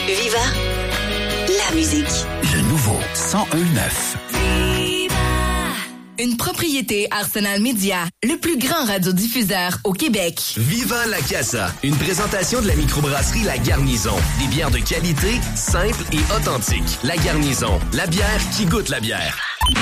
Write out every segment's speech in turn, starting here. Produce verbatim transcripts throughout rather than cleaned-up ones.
Viva la musique. Le nouveau cent un neuf. Une propriété Arsenal Média, le plus grand radiodiffuseur au Québec. Viva la Casa, une présentation de la microbrasserie La Garnison. Des bières de qualité, simples et authentiques. La Garnison, la bière qui goûte la bière.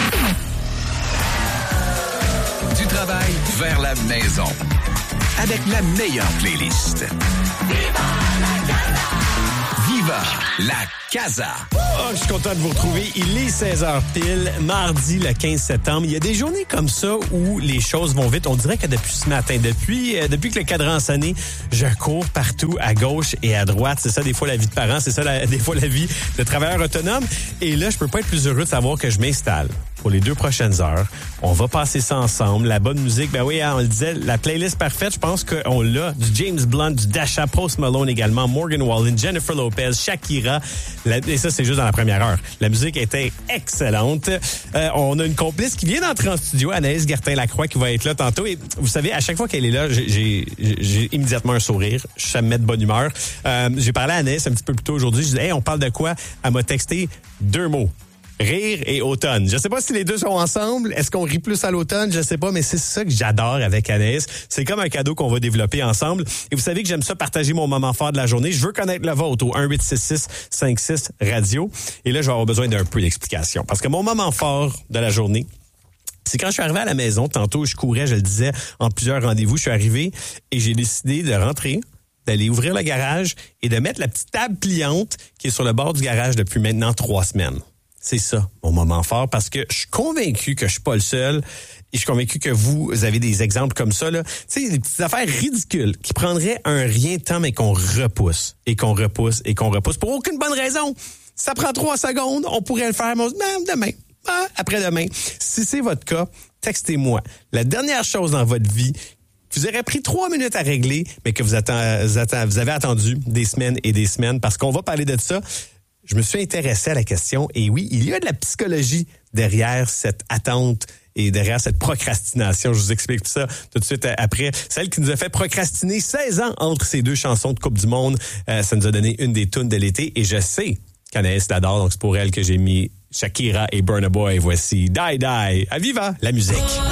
Du travail vers la maison. Avec la meilleure playlist. Viva la Casa! Viva la Casa! Oh, je suis content de vous retrouver. Il est seize heures pile, mardi le quinze septembre. Il y a des journées comme ça où les choses vont vite. On dirait que depuis ce matin, depuis, euh, depuis que le cadran a sonné, je cours partout à gauche et à droite. C'est ça des fois la vie de parent, c'est ça la, des fois la vie de travailleur autonome. Et là, je peux pas être plus heureux de savoir que je m'installe pour les deux prochaines heures. On va passer ça ensemble. La bonne musique, ben oui, hein, on le disait, la playlist parfaite, je pense qu'on l'a. Du James Blunt, du Dasha, Post Malone également, Morgan Wallen, Jennifer Lopez, Shakira. La, et ça, c'est juste dans la première heure. La musique était excellente. Euh, on a une complice qui vient d'entrer en studio, Anaïs Gertin-Lacroix, qui va être là tantôt. Et vous savez, à chaque fois qu'elle est là, j'ai, j'ai, j'ai immédiatement un sourire. Ça me met de bonne humeur. Euh, j'ai parlé à Anaïs un petit peu plus tôt aujourd'hui. Je disais, hey, on parle de quoi? Elle m'a texté deux mots. Rire et automne. Je sais pas si les deux sont ensemble. Est-ce qu'on rit plus à l'automne? Je sais pas, mais c'est ça que j'adore avec Anaïs. C'est comme un cadeau qu'on va développer ensemble. Et vous savez que j'aime ça partager mon moment fort de la journée. Je veux connaître le vôtre au un huit six six cinq six radio. Et là, je vais avoir besoin d'un peu d'explication. Parce que mon moment fort de la journée, c'est quand je suis arrivé à la maison. Tantôt, je courais, je le disais, en plusieurs rendez-vous. Je suis arrivé et j'ai décidé de rentrer, d'aller ouvrir le garage et de mettre la petite table pliante qui est sur le bord du garage depuis maintenant trois semaines. C'est ça, mon moment fort, parce que je suis convaincu que je suis pas le seul et je suis convaincu que vous avez des exemples comme ça, là. Tu sais, des petites affaires ridicules qui prendraient un rien de temps, mais qu'on repousse et qu'on repousse et qu'on repousse pour aucune bonne raison. Ça prend trois secondes, on pourrait le faire, mais on se dit, ben, demain, ah, après-demain. Si c'est votre cas, textez-moi. La dernière chose dans votre vie vous aurez pris trois minutes à régler, mais que vous, attend, vous, attend, vous avez attendu des semaines et des semaines, parce qu'on va parler de ça. Je me suis intéressé à la question et oui, il y a de la psychologie derrière cette attente et derrière cette procrastination. Je vous explique tout ça tout de suite après. Celle qui nous a fait procrastiner seize ans entre ces deux chansons de Coupe du Monde. Euh, ça nous a donné une des tunes de l'été et je sais qu'Anaïs l'adore, donc c'est pour elle que j'ai mis Shakira et Burna Boy. Voici Die Die. À Viva la musique.